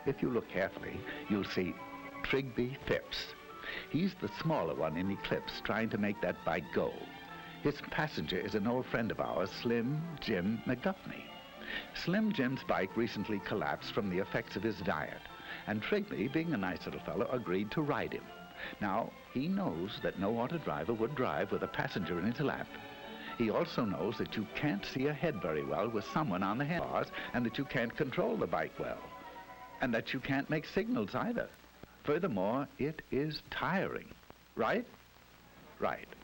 If you look carefully, you'll see Trigby Phipps. He's the smaller one in Eclipse, trying to make that bike go. His passenger is an old friend of ours, Slim Jim McGuffney. Slim Jim's bike recently collapsed from the effects of his diet, and Trigby, being a nice little fellow, agreed to ride him. Now, he knows that no auto driver would drive with a passenger in his lap. He also knows that you can't see ahead very well with someone on the handlebars, and that you can't control the bike well, and that you can't make signals either. Furthermore, it is tiring. Right? Right.